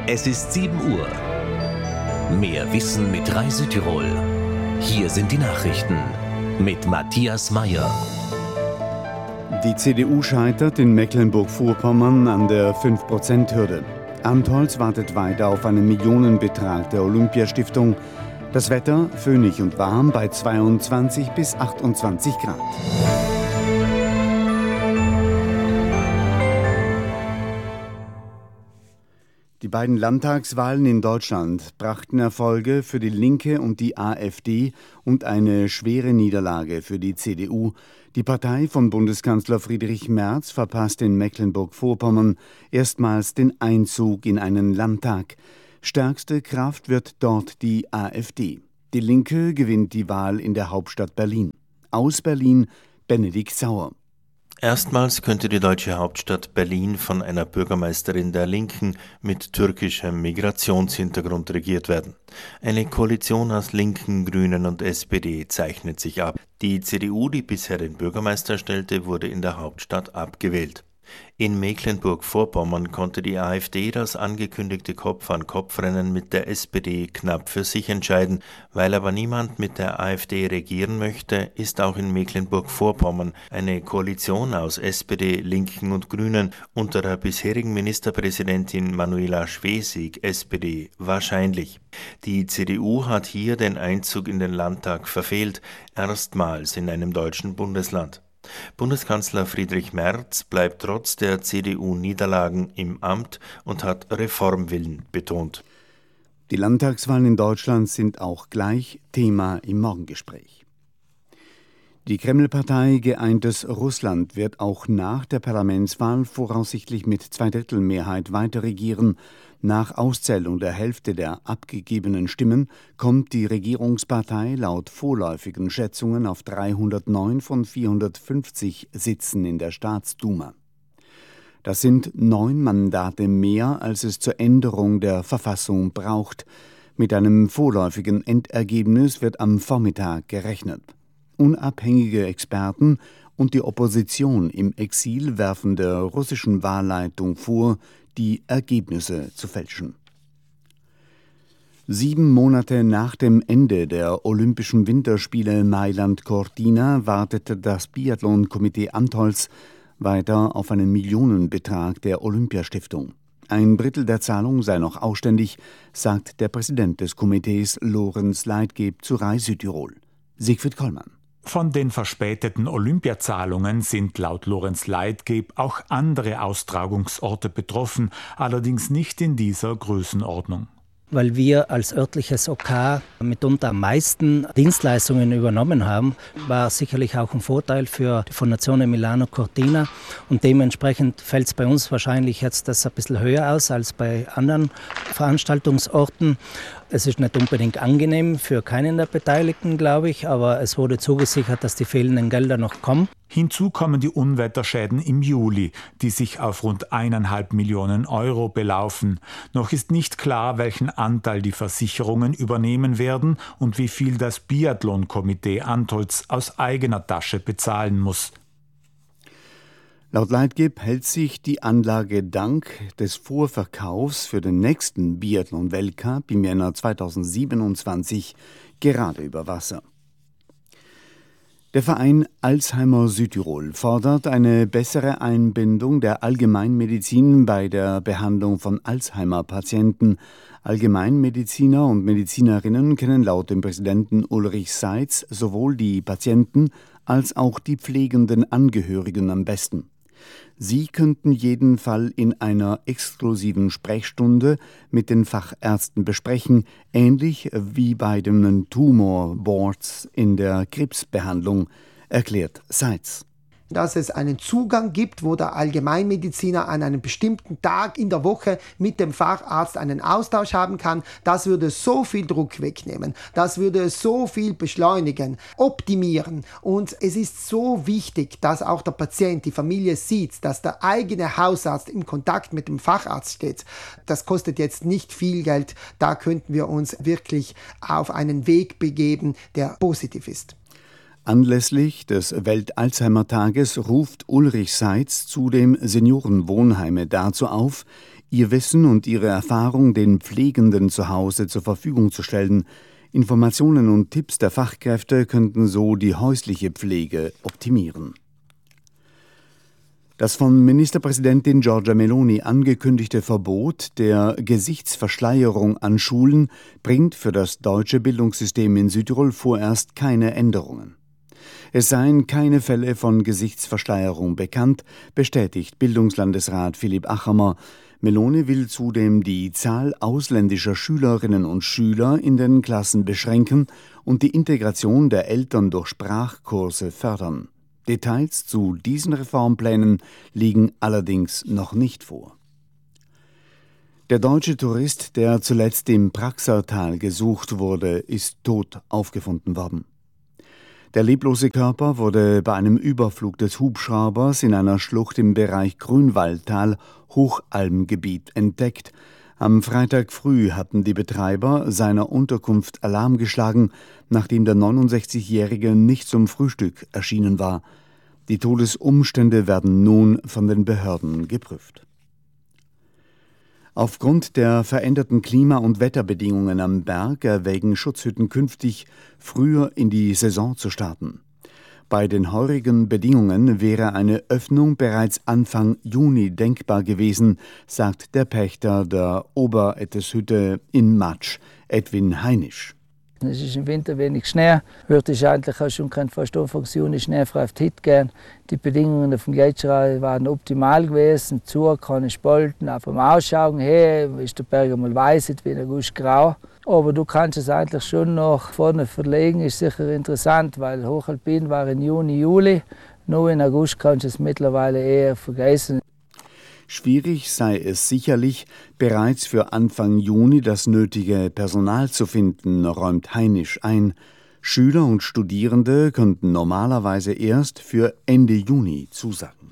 Es ist 7 Uhr. Mehr Wissen mit Rai Südtirol. Hier sind die Nachrichten mit Matthias Meyer. Die CDU scheitert in Mecklenburg-Vorpommern an der 5%-Hürde. Antholz wartet weiter auf einen Millionenbetrag der Olympiastiftung. Das Wetter föhnig und warm bei 22 bis 28 Grad. Die beiden Landtagswahlen in Deutschland brachten Erfolge für die Linke und die AfD und eine schwere Niederlage für die CDU. Die Partei von Bundeskanzler Friedrich Merz verpasst in Mecklenburg-Vorpommern erstmals den Einzug in einen Landtag. Stärkste Kraft wird dort die AfD. Die Linke gewinnt die Wahl in der Hauptstadt Berlin. Aus Berlin Benedikt Sauer. Erstmals könnte die deutsche Hauptstadt Berlin von einer Bürgermeisterin der Linken mit türkischem Migrationshintergrund regiert werden. Eine Koalition aus Linken, Grünen und SPD zeichnet sich ab. Die CDU, die bisher den Bürgermeister stellte, wurde in der Hauptstadt abgewählt. In Mecklenburg-Vorpommern konnte die AfD das angekündigte Kopf-an-Kopf-Rennen mit der SPD knapp für sich entscheiden. Weil aber niemand mit der AfD regieren möchte, ist auch in Mecklenburg-Vorpommern eine Koalition aus SPD, Linken und Grünen unter der bisherigen Ministerpräsidentin Manuela Schwesig, SPD, wahrscheinlich. Die CDU hat hier den Einzug in den Landtag verfehlt, erstmals in einem deutschen Bundesland. Bundeskanzler Friedrich Merz bleibt trotz der CDU-Niederlagen im Amt und hat Reformwillen betont. Die Landtagswahlen in Deutschland sind auch gleich Thema im Morgengespräch. Die Kreml-Partei Geeintes Russland wird auch nach der Parlamentswahl voraussichtlich mit Zweidrittelmehrheit weiter regieren. Nach Auszählung der Hälfte der abgegebenen Stimmen kommt die Regierungspartei laut vorläufigen Schätzungen auf 309 von 450 Sitzen in der Staatsduma. Das sind 9 Mandate mehr, als es zur Änderung der Verfassung braucht. Mit einem vorläufigen Endergebnis wird am Vormittag gerechnet. Unabhängige Experten und die Opposition im Exil werfen der russischen Wahlleitung vor, die Ergebnisse zu fälschen. 7 Monate nach dem Ende der Olympischen Winterspiele Mailand-Cortina wartete das Biathlon-Komitee Antholz weiter auf einen Millionenbetrag der Olympiastiftung. 1/3 der Zahlung sei noch ausständig, sagt der Präsident des Komitees Lorenz Leitgeb zu Rai Südtirol. Siegfried Kollmann. Von den verspäteten Olympiazahlungen sind laut Lorenz Leitgeb auch andere Austragungsorte betroffen, allerdings nicht in dieser Größenordnung. Weil wir als örtliches OK mitunter am meisten Dienstleistungen übernommen haben, war sicherlich auch ein Vorteil für die Fondazione Milano Cortina. Und dementsprechend fällt es bei uns wahrscheinlich jetzt das ein bisschen höher aus als bei anderen Veranstaltungsorten. Es ist nicht unbedingt angenehm für keinen der Beteiligten, glaube ich, aber es wurde zugesichert, dass die fehlenden Gelder noch kommen. Hinzu kommen die Unwetterschäden im Juli, die sich auf rund 1,5 Millionen Euro belaufen. Noch ist nicht klar, welchen Anteil die Versicherungen übernehmen werden und wie viel das Biathlon-Komitee Antholz aus eigener Tasche bezahlen muss. Laut Leitgeb hält sich die Anlage dank des Vorverkaufs für den nächsten Biathlon-Weltcup im Jänner 2027 gerade über Wasser. Der Verein Alzheimer Südtirol fordert eine bessere Einbindung der Allgemeinmedizin bei der Behandlung von Alzheimer-Patienten. Allgemeinmediziner und Medizinerinnen kennen laut dem Präsidenten Ulrich Seitz sowohl die Patienten als auch die pflegenden Angehörigen am besten. Sie könnten jeden Fall in einer exklusiven Sprechstunde mit den Fachärzten besprechen, ähnlich wie bei den Tumorboards in der Krebsbehandlung, erklärt Seitz. Dass es einen Zugang gibt, wo der Allgemeinmediziner an einem bestimmten Tag in der Woche mit dem Facharzt einen Austausch haben kann, das würde so viel Druck wegnehmen, das würde so viel beschleunigen, optimieren. Und es ist so wichtig, dass auch der Patient, die Familie sieht, dass der eigene Hausarzt im Kontakt mit dem Facharzt steht. Das kostet jetzt nicht viel Geld, da könnten wir uns wirklich auf einen Weg begeben, der positiv ist. Anlässlich des Welt-Alzheimer-Tages ruft Ulrich Seitz zudem Seniorenwohnheime dazu auf, ihr Wissen und ihre Erfahrung den Pflegenden zu Hause zur Verfügung zu stellen. Informationen und Tipps der Fachkräfte könnten so die häusliche Pflege optimieren. Das von Ministerpräsidentin Giorgia Meloni angekündigte Verbot der Gesichtsverschleierung an Schulen bringt für das deutsche Bildungssystem in Südtirol vorerst keine Änderungen. Es seien keine Fälle von Gesichtsverschleierung bekannt, bestätigt Bildungslandesrat Philipp Achamer. Meloni will zudem die Zahl ausländischer Schülerinnen und Schüler in den Klassen beschränken und die Integration der Eltern durch Sprachkurse fördern. Details zu diesen Reformplänen liegen allerdings noch nicht vor. Der deutsche Tourist, der zuletzt im Praxertal gesucht wurde, ist tot aufgefunden worden. Der leblose Körper wurde bei einem Überflug des Hubschraubers in einer Schlucht im Bereich Grünwaldtal, Hochalmgebiet, entdeckt. Am Freitag früh hatten die Betreiber seiner Unterkunft Alarm geschlagen, nachdem der 69-Jährige nicht zum Frühstück erschienen war. Die Todesumstände werden nun von den Behörden geprüft. Aufgrund der veränderten Klima- und Wetterbedingungen am Berg erwägen Schutzhütten künftig, früher in die Saison zu starten. Bei den heurigen Bedingungen wäre eine Öffnung bereits Anfang Juni denkbar gewesen, sagt der Pächter der Oberetteshütte in Matsch, Edwin Heinisch. Es ist im Winter wenig Schnee. Heute ist eigentlich auch schon fast Anfang Juni schneefrei auf die Hütte gehen. Die Bedingungen auf dem Gletscher waren optimal gewesen. Zu kann ich spalten, auch vom Ausschauen her ist der Berg einmal weiß, wie ein Guss grau. Aber du kannst es eigentlich schon nach vorne verlegen, ist sicher interessant, weil Hochalpin war in Juni, Juli. Nur in August kannst du es mittlerweile eher vergessen. Schwierig sei es sicherlich, bereits für Anfang Juni das nötige Personal zu finden, räumt Heinisch ein. Schüler und Studierende könnten normalerweise erst für Ende Juni zusagen.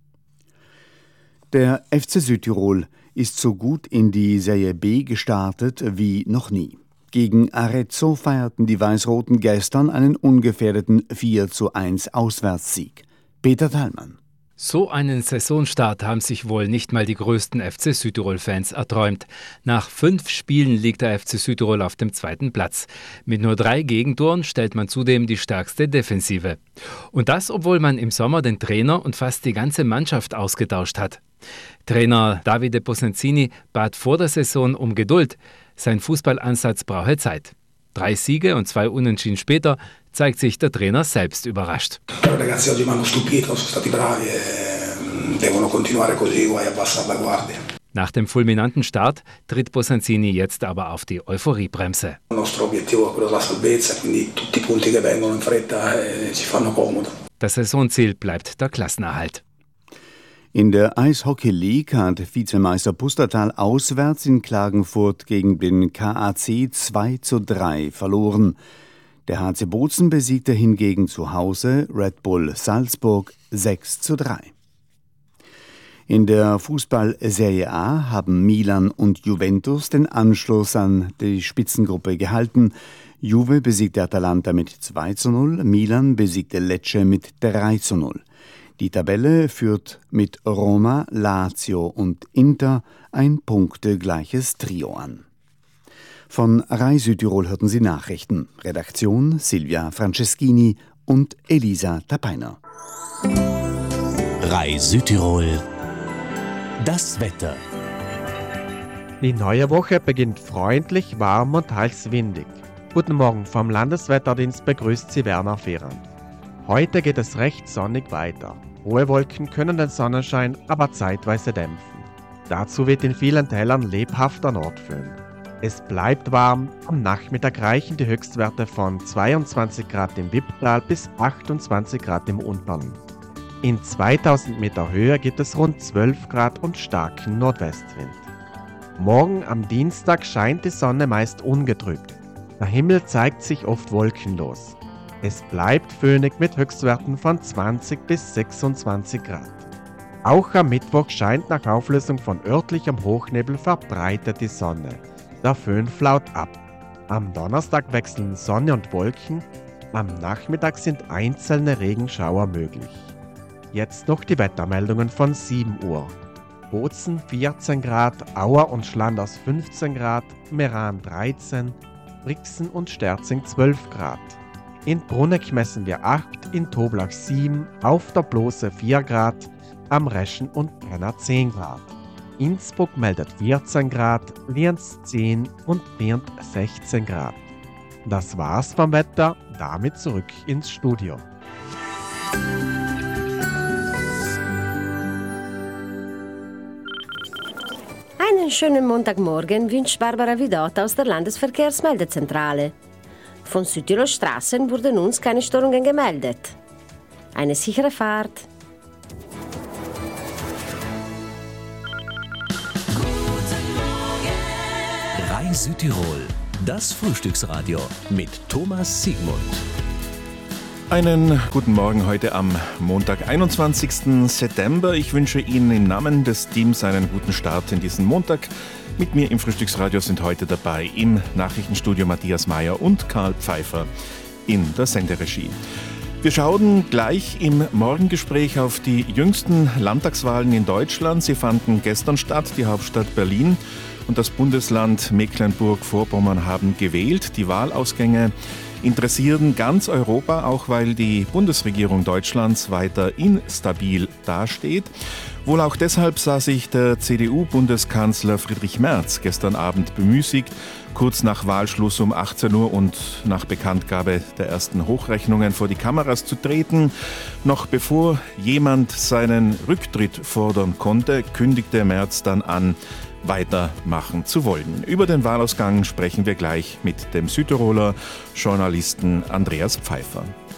Der FC Südtirol ist so gut in die Serie B gestartet wie noch nie. Gegen Arezzo feierten die Weiß-Roten gestern einen ungefährdeten 4:1 Auswärtssieg. Peter Thalmann. So einen Saisonstart haben sich wohl nicht mal die größten FC Südtirol-Fans erträumt. Nach 5 Spielen liegt der FC Südtirol auf dem 2. Platz. Mit nur 3 Gegentoren stellt man zudem die stärkste Defensive. Und das, obwohl man im Sommer den Trainer und fast die ganze Mannschaft ausgetauscht hat. Trainer Davide Bossenzini bat vor der Saison um Geduld. Sein Fußballansatz brauche Zeit. 3 Siege und 2 Unentschieden später zeigt sich der Trainer selbst überrascht. I ragazzi oggi mi hanno stupito, sono stati bravi e devono continuare così, guai abbassare la guardia. Nach dem fulminanten Start tritt Bossenzini jetzt aber auf die Euphoriebremse. Il nostro obiettivo è quello della salvezza, quindi tutti i punti che vengono in fretta ci fanno comodo. Das Saisonziel bleibt der Klassenerhalt. In der Eishockey League hat Vizemeister Pustertal auswärts in Klagenfurt gegen den KAC 2:3 verloren. Der HC Bozen besiegte hingegen zu Hause Red Bull Salzburg 6:3. In der Fußball-Serie A haben Milan und Juventus den Anschluss an die Spitzengruppe gehalten. Juve besiegte Atalanta mit 2:0, Milan besiegte Lecce mit 3:0. Die Tabelle führt mit Roma, Lazio und Inter ein punktegleiches Trio an. Von RAI Südtirol hörten Sie Nachrichten. Redaktion Silvia Franceschini und Elisa Tapeiner. RAI Südtirol. Das Wetter. Die neue Woche beginnt freundlich, warm und teils windig. Guten Morgen vom Landeswetterdienst begrüßt Sie Werner Fehrand. Heute geht es recht sonnig weiter. Hohe Wolken können den Sonnenschein aber zeitweise dämpfen. Dazu weht in vielen Tälern lebhafter Nordföhn. Es bleibt warm, am Nachmittag reichen die Höchstwerte von 22 Grad im Wipptal bis 28 Grad im Unterland. In 2000 Meter Höhe gibt es rund 12 Grad und starken Nordwestwind. Morgen am Dienstag scheint die Sonne meist ungetrübt. Der Himmel zeigt sich oft wolkenlos. Es bleibt föhnig mit Höchstwerten von 20 bis 26 Grad. Auch am Mittwoch scheint nach Auflösung von örtlichem Hochnebel verbreitet die Sonne. Der Föhn flaut ab. Am Donnerstag wechseln Sonne und Wolken. Am Nachmittag sind einzelne Regenschauer möglich. Jetzt noch die Wettermeldungen von 7 Uhr. Bozen 14 Grad, Auer und Schlanders 15 Grad, Meran 13, Brixen und Sterzing 12 Grad. In Bruneck messen wir 8, in Toblach 7, auf der Blose 4 Grad, am Reschen und Brenner 10 Grad. Innsbruck meldet 14 Grad, Lienz 10 und Birnt 16 Grad. Das war's vom Wetter, damit zurück ins Studio. Einen schönen Montagmorgen wünscht Barbara Vidot aus der Landesverkehrsmeldezentrale. Von Südtirol Straßen wurden uns keine Störungen gemeldet. Eine sichere Fahrt. Rai Südtirol, das Frühstücksradio mit Thomas Siegmund. Einen guten Morgen heute am Montag, 21. September. Ich wünsche Ihnen im Namen des Teams einen guten Start in diesen Montag. Mit mir im Frühstücksradio sind heute dabei im Nachrichtenstudio Matthias Mayer und Karl Pfeiffer in der Senderegie. Wir schauen gleich im Morgengespräch auf die jüngsten Landtagswahlen in Deutschland. Sie fanden gestern statt, die Hauptstadt Berlin und das Bundesland Mecklenburg-Vorpommern haben gewählt. Die Wahlausgänge interessieren ganz Europa, auch weil die Bundesregierung Deutschlands weiter instabil dasteht. Wohl auch deshalb sah sich der CDU-Bundeskanzler Friedrich Merz gestern Abend bemüßigt, kurz nach Wahlschluss um 18 Uhr und nach Bekanntgabe der ersten Hochrechnungen vor die Kameras zu treten. Noch bevor jemand seinen Rücktritt fordern konnte, kündigte Merz dann an, weitermachen zu wollen. Über den Wahlausgang sprechen wir gleich mit dem Südtiroler Journalisten Andreas Pfeiffer.